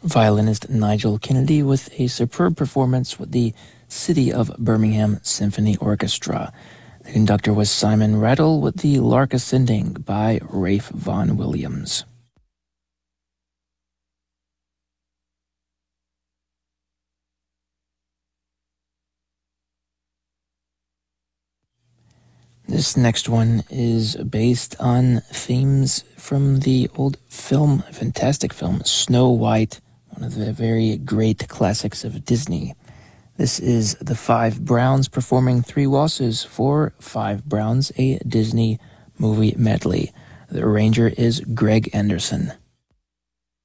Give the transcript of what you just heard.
violinist Nigel Kennedy with a superb performance with the City of Birmingham Symphony Orchestra. The conductor was Simon Rattle with the Lark Ascending by Rafe Vaughan Williams. This next one is based on themes from the old film, fantastic film, Snow White, one of the very great classics of Disney. This is the Five Browns performing three waltzes for Five Browns, a Disney movie medley. The arranger is Greg Anderson.